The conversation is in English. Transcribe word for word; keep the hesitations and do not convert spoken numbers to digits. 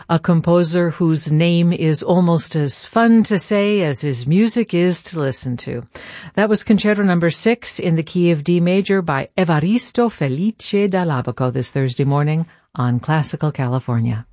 a composer whose name is almost as fun to say as his music is to listen to. That was Concerto Number Six in the key of D major by Evaristo Felice Dall'Abaco this Thursday morning on Classical California.